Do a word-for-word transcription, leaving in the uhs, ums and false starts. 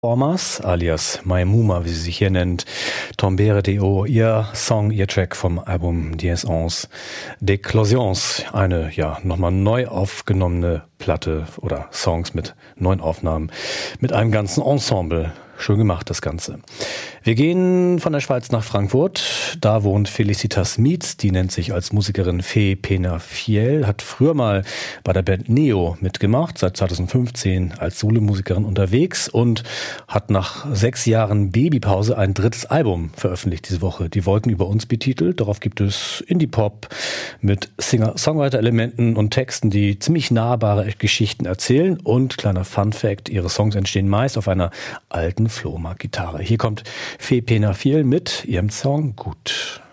Performers, alias Maimuma, wie sie sich hier nennt, Tombere Deo, ihr Song, ihr Track vom Album Dies Onze d'Eclosions, eine ja nochmal neu aufgenommene Platte oder Songs mit neuen Aufnahmen, mit einem ganzen Ensemble. Schön gemacht, das Ganze. Wir gehen von der Schweiz nach Frankfurt. Da wohnt Felicitas Mietz, die nennt sich als Musikerin Fee Penafiel, hat früher mal bei der Band Neo mitgemacht, seit zweitausendfünfzehn als Solomusikerin unterwegs und hat nach sechs Jahren Babypause ein drittes Album veröffentlicht diese Woche. Die Wolken über uns betitelt. Darauf gibt es Indie-Pop mit Singer-Songwriter-Elementen und Texten, die ziemlich nahbare Geschichten erzählen. Und kleiner Fun-Fact, ihre Songs entstehen meist auf einer alten Flohmarkt-Gitarre. Hier kommt Fee Penafiel mit ihrem Song Gut.